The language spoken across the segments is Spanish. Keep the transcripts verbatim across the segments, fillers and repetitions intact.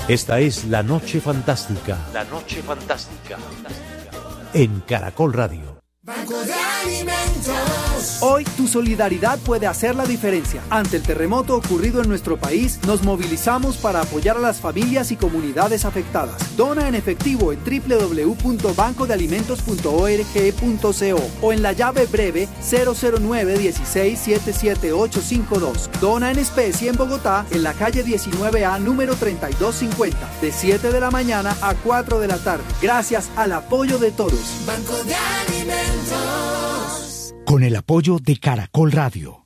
Esta es La Noche Fantástica. La Noche Fantástica. En Caracol Radio. Banco de Alimentos. Hoy tu solidaridad puede hacer la diferencia. Ante el terremoto ocurrido en nuestro país, nos movilizamos para apoyar a las familias y comunidades afectadas. Dona en efectivo en doble u doble u doble u punto banco de alimentos punto org punto co o en la llave breve cero cero nueve uno seis siete siete ocho cinco dos. Dona en especie en Bogotá, en la calle diecinueve A, número treinta y dos cincuenta, de siete de la mañana a cuatro de la tarde. Gracias al apoyo de todos. Banco de Alimentos. Con el apoyo de Caracol Radio.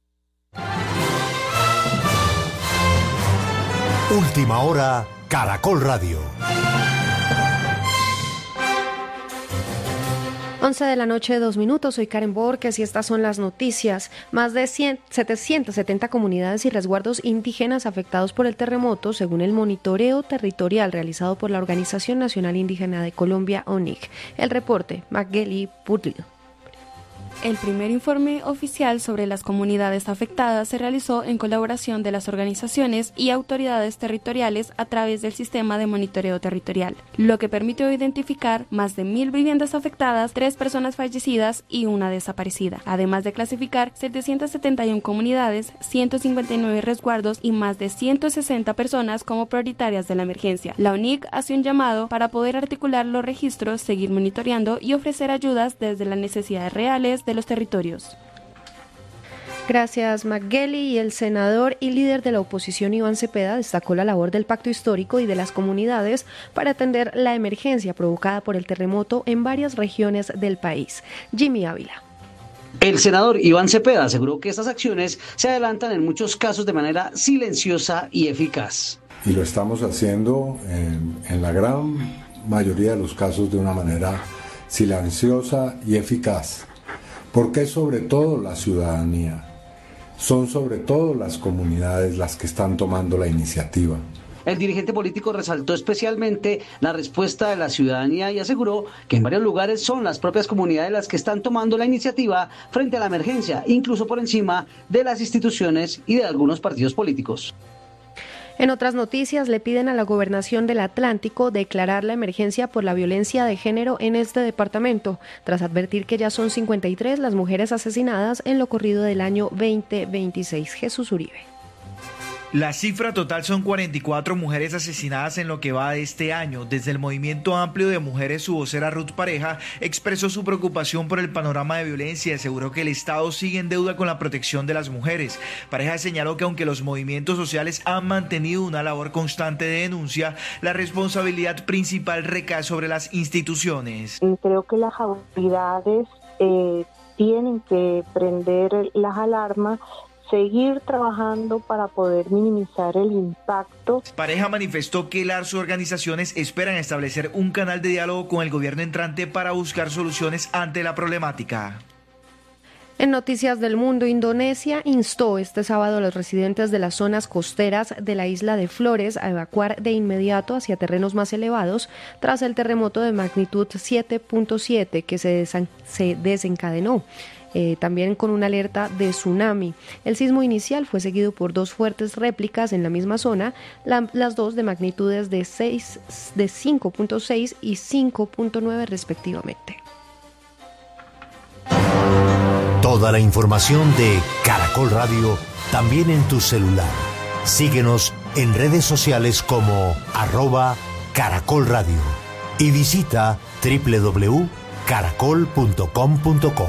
Última hora, Caracol Radio. once de la noche, dos minutos. Soy Karen Borges y estas son las noticias. Más de setecientas setenta comunidades y resguardos indígenas afectados por el terremoto, según el monitoreo territorial realizado por la Organización Nacional Indígena de Colombia, O N I C. El reporte, Magali Putlio. El primer informe oficial sobre las comunidades afectadas se realizó en colaboración de las organizaciones y autoridades territoriales a través del sistema de monitoreo territorial, lo que permitió identificar más de mil viviendas afectadas, tres personas fallecidas y una desaparecida, además de clasificar setecientas setenta y una comunidades, ciento cincuenta y nueve resguardos y más de ciento sesenta personas como prioritarias de la emergencia. La O N I C hace un llamado para poder articular los registros, seguir monitoreando y ofrecer ayudas desde las necesidades reales de los territorios. Gracias, Magali. Y el senador y líder de la oposición, Iván Cepeda, destacó la labor del pacto histórico y de las comunidades para atender la emergencia provocada por el terremoto en varias regiones del país. Jimmy Ávila. El senador Iván Cepeda aseguró que estas acciones se adelantan en muchos casos de manera silenciosa y eficaz. Y lo estamos haciendo en, en la gran mayoría de los casos de una manera silenciosa y eficaz. Porque es sobre todo la ciudadanía, son sobre todo las comunidades las que están tomando la iniciativa. El dirigente político resaltó especialmente la respuesta de la ciudadanía y aseguró que en varios lugares son las propias comunidades las que están tomando la iniciativa frente a la emergencia, incluso por encima de las instituciones y de algunos partidos políticos. En otras noticias, le piden a la Gobernación del Atlántico declarar la emergencia por la violencia de género en este departamento, tras advertir que ya son cincuenta y tres las mujeres asesinadas en lo corrido del año veinte veintiséis. Jesús Uribe. La cifra total son cuarenta y cuatro mujeres asesinadas en lo que va de este año. Desde el Movimiento Amplio de Mujeres, su vocera Ruth Pareja expresó su preocupación por el panorama de violencia y aseguró que el Estado sigue en deuda con la protección de las mujeres. Pareja señaló que aunque los movimientos sociales han mantenido una labor constante de denuncia, la responsabilidad principal recae sobre las instituciones. Creo que las autoridades eh, tienen que prender las alarmas, seguir trabajando para poder minimizar el impacto. Pareja manifestó que las organizaciones esperan establecer un canal de diálogo con el gobierno entrante para buscar soluciones ante la problemática. En Noticias del Mundo, Indonesia instó este sábado a los residentes de las zonas costeras de la isla de Flores a evacuar de inmediato hacia terrenos más elevados tras el terremoto de magnitud siete punto siete que se, desen- se desencadenó. Eh, también con una alerta de tsunami. El sismo inicial fue seguido por dos fuertes réplicas en la misma zona, la, las dos de magnitudes de, seis, de cinco punto seis y cinco punto nueve respectivamente. Toda la información de Caracol Radio también en tu celular. Síguenos en redes sociales como arroba Caracol Radio y visita doble u doble u doble u punto caracol punto com punto co.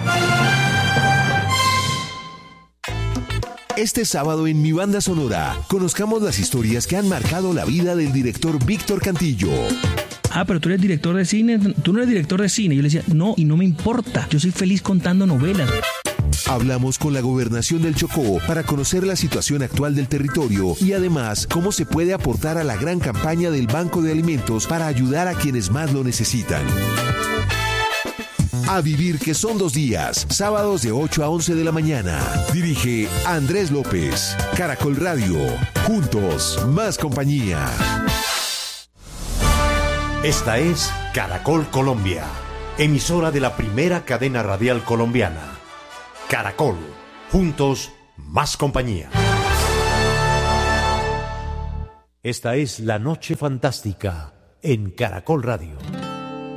Este sábado en Mi Banda Sonora, conozcamos las historias que han marcado la vida del director Víctor Cantillo. Ah, pero tú eres director de cine, tú no eres director de cine. Yo le decía, no, y no me importa, yo soy feliz contando novelas. Hablamos con la Gobernación del Chocó para conocer la situación actual del territorio y además cómo se puede aportar a la gran campaña del Banco de Alimentos para ayudar a quienes más lo necesitan. A vivir que son dos días, sábados de ocho a once de la mañana. Dirige Andrés López. Caracol Radio. Juntos, más compañía. Esta es Caracol Colombia, emisora de la primera cadena radial colombiana. Caracol. Juntos, más compañía. Esta es La Noche Fantástica en Caracol Radio.